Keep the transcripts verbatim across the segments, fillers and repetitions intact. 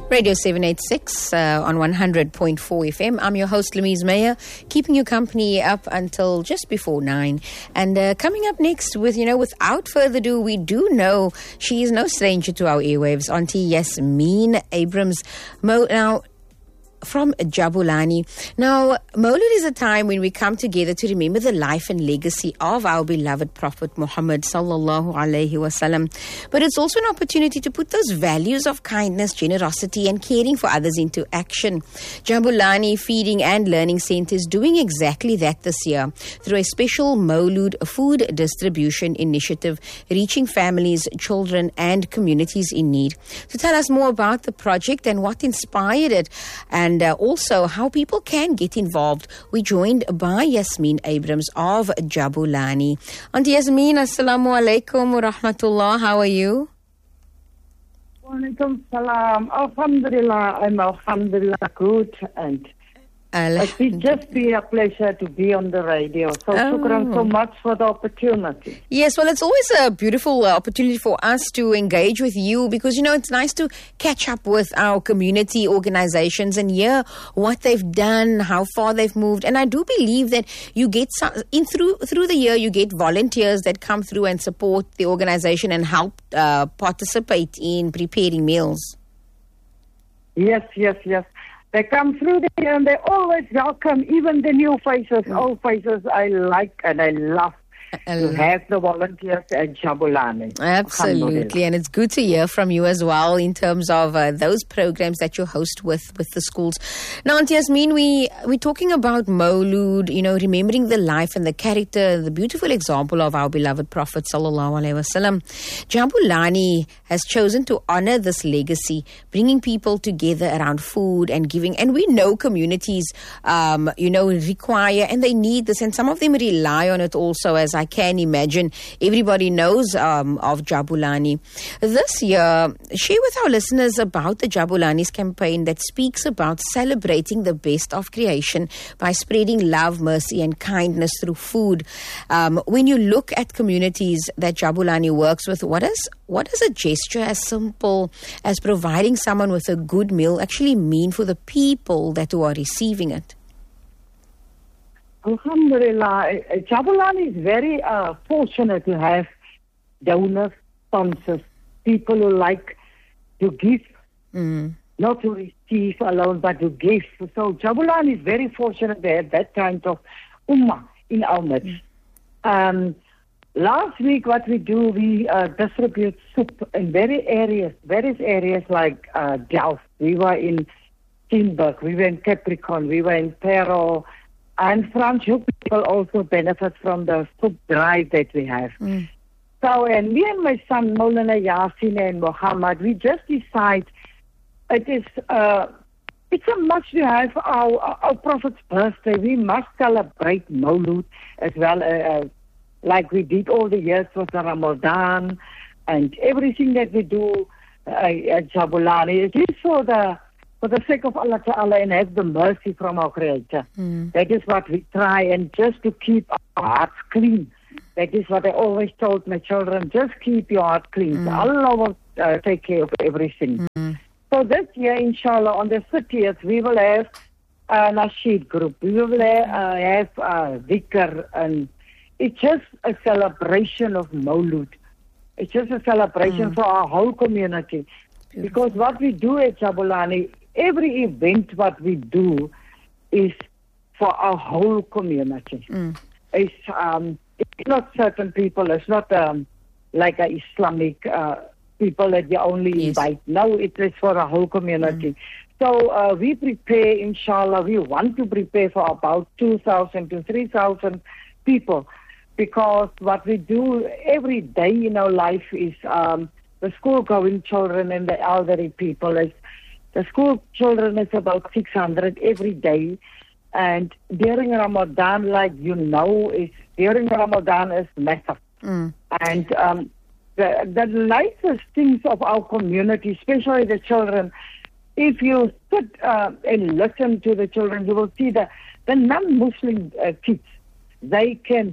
Radio seven eighty-six uh, on one hundred point four F M. I'm your host, Louise Meyer, keeping you company up until just before nine. And uh, coming up next with, you know, without further ado, we do know she is no stranger to our airwaves, Auntie Yasmin Abrams. Mo- now, from Jabulani. Now, Maulud is a time when we come together to remember the life and legacy of our beloved Prophet Muhammad sallallahu alaihi wasallam. But it's also an opportunity to put those values of kindness, generosity, and caring for others into action. Jabulani Feeding and Learning Centre is doing exactly that this year through a special Maulud food distribution initiative, reaching families, children, and communities in need. To tell us more about the project and what inspired it, and And uh, also how people can get involved, we're joined by Yasmin Abrams of Jabulani. Auntie Yasmin, assalamu alaikum wa rahmatullah. How are you? Wa alaikum salam. Alhamdulillah, I'm alhamdulillah good, and it will just be a pleasure to be on the radio. So, oh. shukran so much for the opportunity. Yes, well, it's always a beautiful uh, opportunity for us to engage with you because, you know, it's nice to catch up with our community organizations and hear what they've done, how far they've moved. And I do believe that you get some, in through through the year, you get volunteers that come through and support the organization and help uh, participate in preparing meals. Yes, yes, yes. They come through there and they always welcome, even the new faces, mm. old faces. I like and I love to have the volunteers at Jabulani. Absolutely, and it's good to hear from you as well in terms of uh, those programs that you host with, with the schools. Now, Auntie Yasmin, we, we're talking about Maulud, you know, remembering the life and the character, the beautiful example of our beloved Prophet Sallallahu Alaihi Wasallam. Jabulani has chosen to honor this legacy, bringing people together around food and giving. And we know communities, um, you know, require and they need this, and some of them rely on it also, as I can imagine. Everybody knows um, of Jabulani. This year, share with our listeners about the Jabulani's campaign that speaks about celebrating the best of creation by spreading love, mercy, and kindness through food. Um, when you look at communities that Jabulani works with, what is what does a gesture as simple as providing someone with a good meal actually mean for the people that who are receiving it? Alhamdulillah, Jabulani is very uh, fortunate to have donors, sponsors, people who like to give, mm. not to receive alone, but to give. So Jabulani is very fortunate to have that kind of ummah in our midst. Um, last week, what we do, we uh, distribute soup in various areas, various areas like uh, Delft. We were in Steenberg, we were in Capricorn, we were in Pero. And Franschhoek people also benefit from the soup drive that we have. Mm. So, and me and my son, Maulana Yasin and Muhammad, we just decide it is, uh, it's a must to have our, our Prophet's birthday. We must celebrate Maulud as well, uh, like we did all the years with the Ramadan and everything that we do uh, at Jabulani. It is for the For the sake of Allah Ta'ala and have the mercy from our Creator. Mm. That is what we try, and just to keep our hearts clean. That is what I always told my children, just keep your heart clean. Mm. So Allah will uh, take care of everything. Mm. So this year, inshallah, on the thirtieth, we will have a Nasheed group. We will uh, have a dhikr, and it's just a celebration of Maulud. It's just a celebration mm. for our whole community. Beautiful. Because what we do at Jabulani, every event what we do is for our whole community. Mm. It's, um, it's not certain people. It's not um, like a Islamic uh, people that you only yes. invite. No, it is for a whole community. Mm. So uh, we prepare, inshallah, we want to prepare for about two thousand to three thousand people. Because what we do every day in our life is um, the school-going children and the elderly people. Is The school children is about six hundred every day. And during Ramadan, like you know, is during Ramadan is massive. Mm. And um, the, the nicest things of our community, especially the children, if you sit uh, and listen to the children, you will see that the non-Muslim uh, kids, they can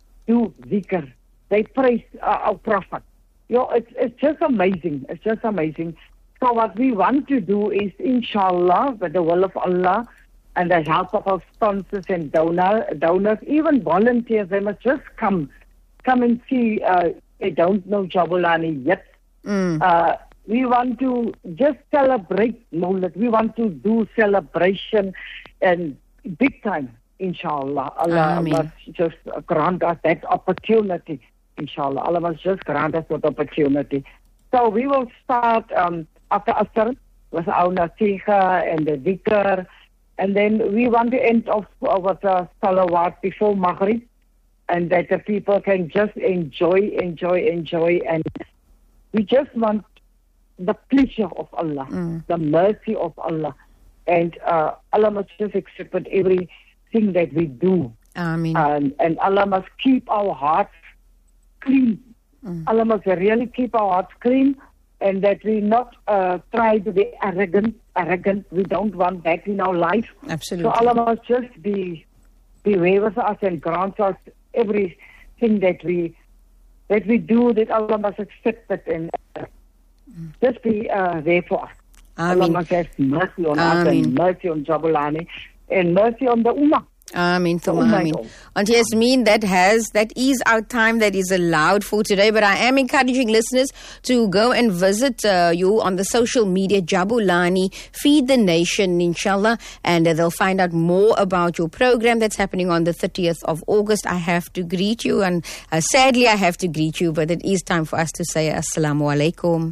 do dhikr. They praise uh, our Prophet. You know, it's, it's just amazing. It's just amazing. So what we want to do is, inshallah, with the will of Allah and the help of our sponsors and donor, donors, even volunteers, they must just come, come and see. Uh, they don't know Jabulani yet. Mm. Uh, we want to just celebrate Maulid. We want to do celebration and big time, inshallah. Allah Ameen. must just grant us that opportunity, inshallah. Allah must just grant us that opportunity. So we will start um, after Asr with our Nasiha and the Dhikr, and then we want to end off uh, with a salawat before Maghrib, and that the people can just enjoy, enjoy, enjoy, and we just want the pleasure of Allah, Mm. the mercy of Allah, and uh, Allah must just accept everything that we do, Ameen. and, and Allah must keep our hearts clean. Mm. Allah must really keep our hearts clean, and that we not uh, try to be arrogant. Arrogant. We don't want that in our life. Absolutely. So Allah must just be be with us and grant us everything that we that we do. That Allah must accept it and uh, just be uh, there for us. Allah Ameen. must have mercy on us Ameen. and mercy on Jabulani and mercy on the Ummah. Ameen, Oh Thumma my Ameen. God. And Yasmin, that has, that is our time that is allowed for today. But I am encouraging listeners to go and visit uh, you on the social media, Jabulani, Feed the Nation, inshallah. And uh, they'll find out more about your program that's happening on the thirtieth of August. I have to greet you, and uh, sadly I have to greet you, but it is time for us to say Assalamu alaikum.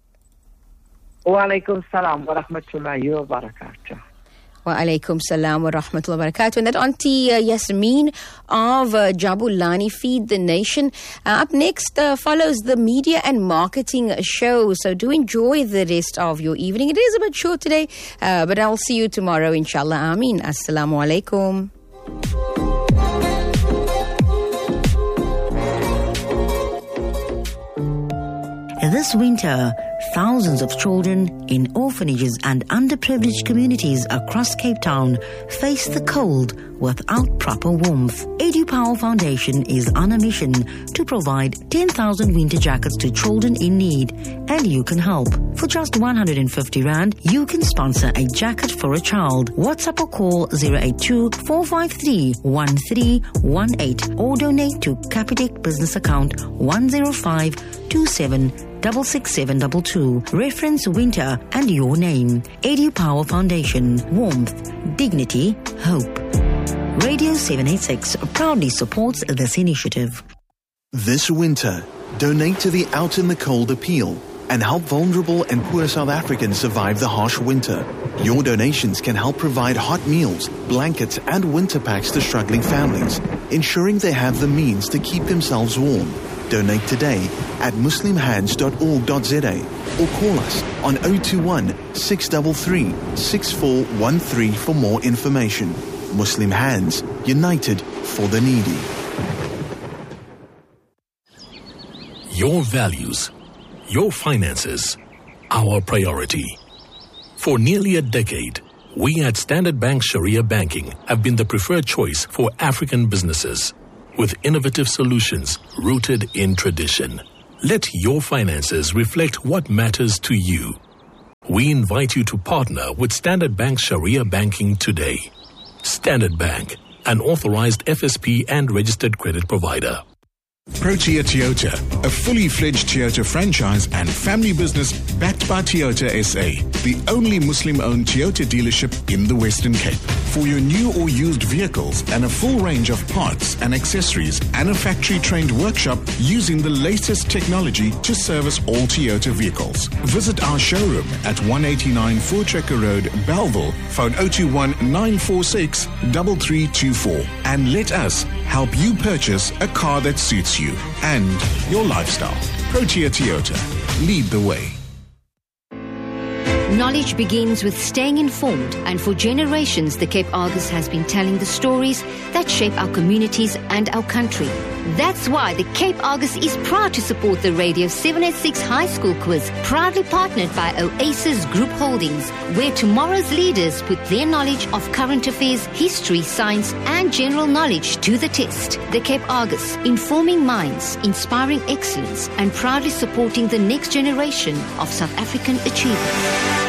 Wa alaikum salam wa rahmatullahi wa barakatuh. Wa alaikum salam wa rahmatullahi wa barakatuh. And that Auntie uh, Yasmin of uh, Jabulani, Feed the Nation. Uh, up next uh, follows the media and marketing show. So do enjoy the rest of your evening. It is a bit short today, uh, but I'll see you tomorrow, inshallah. Ameen. Assalamu alaikum. This winter, thousands of children in orphanages and underprivileged communities across Cape Town face the cold without proper warmth. EduPower Foundation is on a mission to provide ten thousand winter jackets to children in need, and you can help. For just one hundred fifty rand, you can sponsor a jacket for a child. WhatsApp or call zero eight two, four five three, one three one eight or donate to Capitec business account one zero five two seven double six seven double two. Reference winter and your name. EduPower Foundation. Warmth, dignity, hope. Radio seven eighty-six proudly supports this initiative. This winter, donate to the Out in the Cold appeal and help vulnerable and poor South Africans survive the harsh winter. Your donations can help provide hot meals, blankets and winter packs to struggling families, ensuring they have the means to keep themselves warm. Donate today at muslim hands dot org dot za or call us on zero two one, six three three, six four one three for more information. Muslim Hands, united for the needy. Your values, your finances, our priority. For nearly a decade, we at Standard Bank Sharia Banking have been the preferred choice for African businesses, with innovative solutions rooted in tradition. Let your finances reflect what matters to you. We invite you to partner with Standard Bank Sharia Banking today. Standard Bank, an authorized F S P and registered credit provider. Protea Toyota, a fully fledged Toyota franchise and family business backed by Toyota S A, the only Muslim-owned Toyota dealership in the Western Cape. For your new or used vehicles and a full range of parts and accessories and a factory-trained workshop using the latest technology to service all Toyota vehicles. Visit our showroom at one eighty-nine Voortrekker Road, Belleville, phone zero two one, nine four six, three three two four, and let us help you purchase a car that suits you and your lifestyle. Protea Toyota. Lead the way. Knowledge begins with staying informed, and for generations the Cape Argus has been telling the stories that shape our communities and our country. That's why the Cape Argus is proud to support the Radio seven eighty-six High School Quiz, proudly partnered by Oasis Group Holdings, where tomorrow's leaders put their knowledge of current affairs, history, science and general knowledge to the test. The Cape Argus, informing minds, inspiring excellence and proudly supporting the next generation of South African achievers.